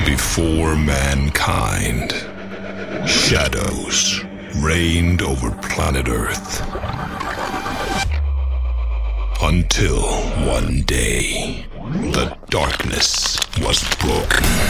before mankind, shadows reigned over planet Earth. Until one day, the darkness was broken.